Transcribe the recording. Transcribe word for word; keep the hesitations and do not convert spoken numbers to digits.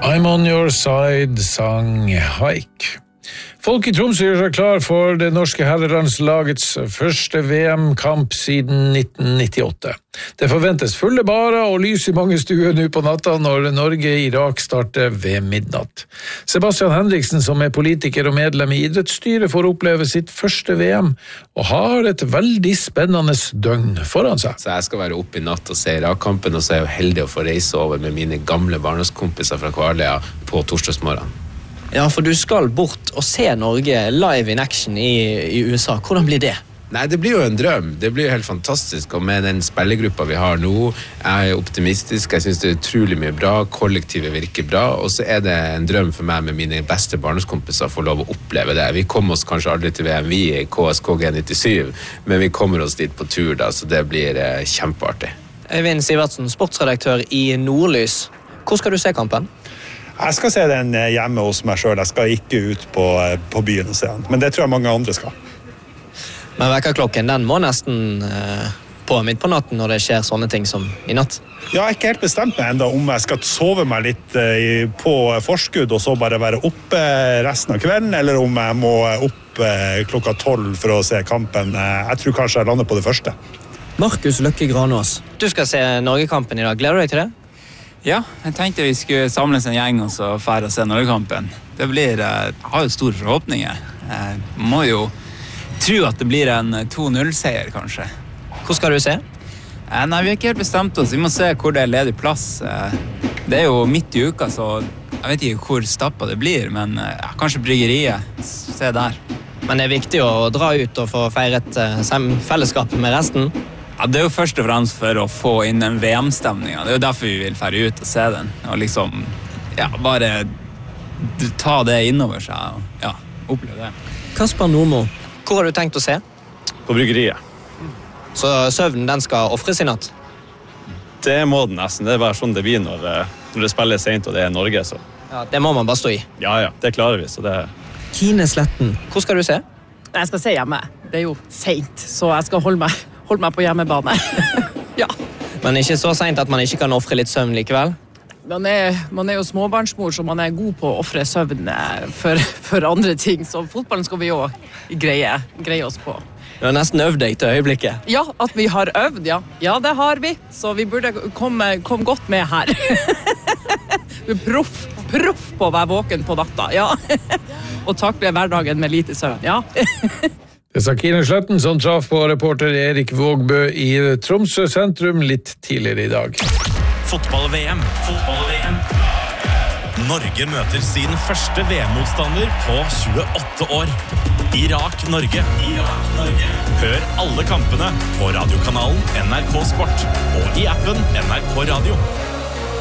I'm on your side, sang Haik. Folk i Tromsø gjør seg klar for det norske herrelandslagets første V M-kamp siden nitten nittiåtte. Det forventes fulle barer og lys i mange stuer nå på natta når Norge-Irak starter ved midnatt. Sebastian Henriksen, som er politiker og medlem i idrettsstyret, får oppleve sitt første V M og har et veldig spennende døgn foran seg. Så jeg skal være oppe i natt og se Irak-kampen, og så er jeg heldig å få reise over med mine gamle barndomskompiser fra Kvaløya på torsdagsmorgen. Ja, for du skal bort og se Norge live in action i, i U S A. Hvordan blir det? Nei, det blir jo en drøm. Det blir jo helt fantastisk. Og med den spillergruppa vi har nå, jeg er optimistisk. Jeg synes det er utrolig mye bra. Kollektivet virker bra. Og så er det en drøm for meg med mine beste barndomskompiser å få lov å oppleve det. Vi kommer oss kanskje aldri til V M, vi i K S K G nittisju, men vi kommer oss dit på tur da, så det blir eh, kjempeartig. Øyvind Sivertsen, sportsredaktør i Nordlys. Hvor skal du se kampen? Jeg skal se den hjemme hos meg selv. Jeg skal ikke ut på, på byen og se den. Men det tror jeg mange andre skal. Men vekkerklokken, den må nesten eh, på midt på natten når det skjer sånne ting som i natt. Ja, jeg er ikke helt bestemt meg enda om jeg skal sove meg litt eh, på forskudd og så bare være oppe resten av kvelden, eller om jeg må opp eh, klokka tolv for å se kampen. Jeg tror kanskje jeg lander på det første. Markus Løkke Granås. Du skal se Norgekampen i dag. Gleder du deg til det? Ja, jeg tenkte vi skulle samles en gjeng og så fære og se Norgekampen. Det blir, jeg har jo store forhåpninger. Jeg må jo tro at det blir en to null-seier, kanskje. Hvor skal du se? Nei, vi har ikke helt bestemt oss. Vi må se hvor det er ledig plass. Det er jo midt i uka, så jeg vet ikke hvor stappet det blir, men ja, kanskje bryggeriet. Se der. Men det er viktig å dra ut og få feiret fellesskap med resten. Ja, det er jo først og fremst for å få inn den V M-stemningen. Det er jo derfor vi vil fære ut og se den. Og liksom, ja, bare ta det innover seg og ja, oppleve det. Kasper Normo, hvor har du tenkt å se? På bryggeriet. Så søvnen, den skal offres i natt? Det må den nesten. Det er bare sånn det blir når, når det spiller sent og det er Norge, så. Ja, det må man bare stå i. Ja, ja, det klarer vi, så det... Kine Sletten, hvor skal du se? Jeg skal se hjemme. Det er jo sent, så jeg skal holde meg Hold meg på hjemmebane. Ja. Men ikke så sent at man ikke kan offre litt søvn likevel? Man er, man er jo småbarnsmor, så man er god på å offre søvn for, for andre ting. Så fotballen skal vi jo greie, greie oss på. Du har nesten øvd deg til øyeblikket. Ja, at vi har øvd, ja. Ja, det har vi. Så vi burde komme, komme godt med her. Vi er proff, proff på å være våken på natta, ja. Og takle hverdagen med lite søvn, ja. Det sa Kine Sletten som traf på reporter Erik Vågbø i Tromsø sentrum litt tidligere i dag. Fotball-V M. Fotball-V M. Norge møter sin første V M-motstander på tjueåtte år. Irak-Norge. Irak-Norge. Hør alle kampene på radiokanalen N R K Sport og i appen N R K Radio.